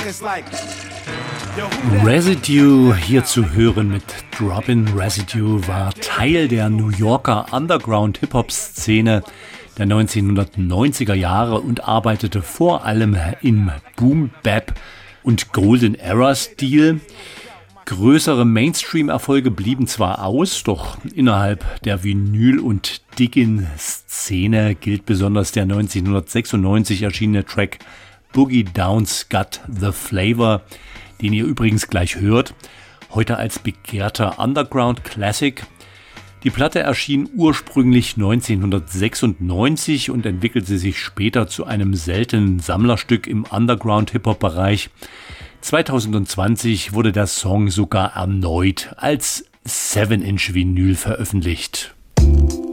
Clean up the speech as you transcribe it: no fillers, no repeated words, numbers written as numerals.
Residue hier zu hören mit Drop-In Residue war Teil der New Yorker Underground-Hip-Hop-Szene der 1990er Jahre und arbeitete vor allem im Boom-Bap und Golden-Era-Stil. Größere Mainstream-Erfolge blieben zwar aus, doch innerhalb der Vinyl- und Diggin-Szene gilt besonders der 1996 erschienene Track Boogie Down's Got the Flavor, den ihr übrigens gleich hört, heute als begehrter Underground-Classic. Die Platte erschien ursprünglich 1996 und entwickelte sich später zu einem seltenen Sammlerstück im Underground-Hip-Hop-Bereich. 2020 wurde der Song sogar erneut als 7-Inch-Vinyl veröffentlicht.